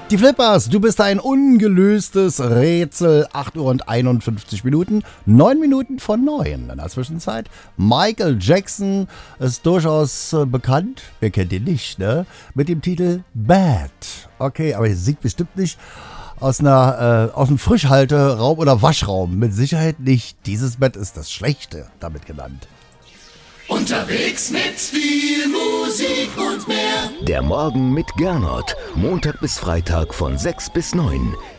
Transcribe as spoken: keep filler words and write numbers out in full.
Die Flippers, du bist ein ungelöstes Rätsel. acht Uhr und einundfünfzig Minuten, neun Minuten von neun in der Zwischenzeit. Michael Jackson ist durchaus äh, bekannt, wer kennt ihn nicht, ne? Mit dem Titel Bad. Okay, aber er singt bestimmt nicht aus, einer, äh, aus einem Frischhalteraum oder Waschraum. Mit Sicherheit nicht. Dieses Bett ist das Schlechte damit genannt. Unterwegs mit viel Musik und mehr. Der Morgen mit Gernot. Montag bis Freitag von sechs bis neun.